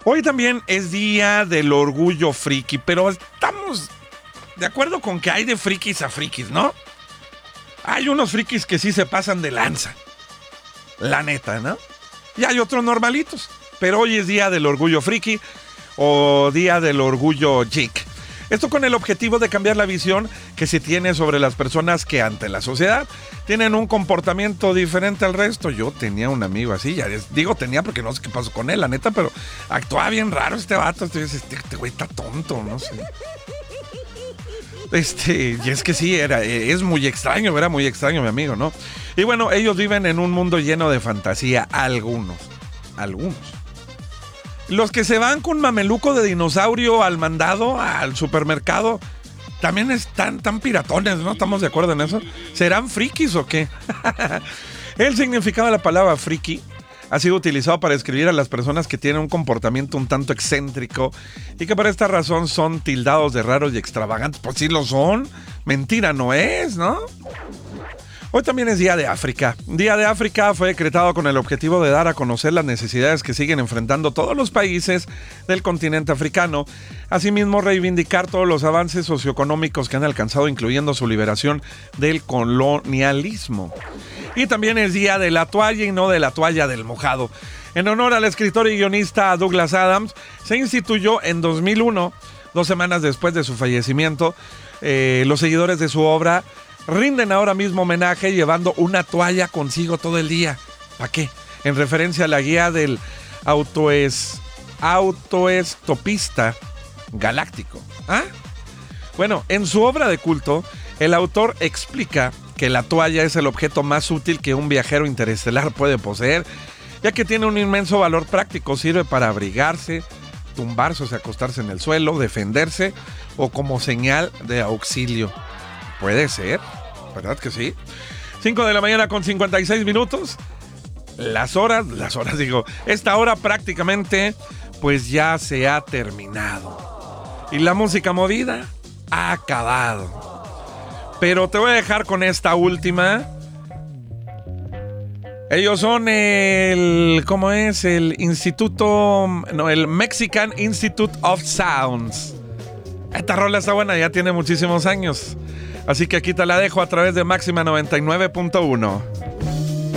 Hoy también es día del orgullo friki, pero estamos de acuerdo con que hay de frikis a frikis, ¿no? Hay unos frikis que sí se pasan de lanza, la neta, ¿no? Y hay otros normalitos, pero hoy es día del orgullo friki o día del orgullo geek. Esto con el objetivo de cambiar la visión que se tiene sobre las personas que ante la sociedad tienen un comportamiento diferente al resto. Yo tenía un amigo así, digo tenía porque no sé qué pasó con él, la neta, pero actuaba bien raro este vato. Este güey está tonto, no sé. Y es que sí, era muy extraño mi amigo, ¿no? Y bueno, ellos viven en un mundo lleno de fantasía, algunos. Los que se van con mameluco de dinosaurio al mandado, al supermercado, también están tan piratones, ¿no? ¿Estamos de acuerdo en eso? ¿Serán frikis o qué? El significado de la palabra friki ha sido utilizado para describir a las personas que tienen un comportamiento un tanto excéntrico y que por esta razón son tildados de raros y extravagantes. Pues sí lo son. Mentira no es, ¿no? Hoy también es Día de África. Día de África fue decretado con el objetivo de dar a conocer las necesidades que siguen enfrentando todos los países del continente africano. Asimismo, reivindicar todos los avances socioeconómicos que han alcanzado, incluyendo su liberación del colonialismo. Y también es Día de la Toalla y no de la toalla del mojado. En honor al escritor y guionista Douglas Adams, se instituyó en 2001, 2 semanas después de su fallecimiento. Los seguidores de su obra rinden ahora mismo homenaje llevando una toalla consigo todo el día. ¿Para qué? En referencia a la guía del autoestopista galáctico. ¿Ah? Bueno, en su obra de culto, el autor explica que la toalla es el objeto más útil que un viajero interestelar puede poseer, ya que tiene un inmenso valor práctico. Sirve para abrigarse, tumbarse, o sea, acostarse en el suelo, defenderse o como señal de auxilio. Puede ser, ¿verdad que sí? 5 de la mañana con 56 minutos. Esta hora prácticamente pues ya se ha terminado. Y la música movida ha acabado. Pero te voy a dejar con esta última. Ellos son el Mexican Institute of Sounds. Esta rola está buena, ya tiene muchísimos años. Así que aquí te la dejo a través de Máxima 99.1.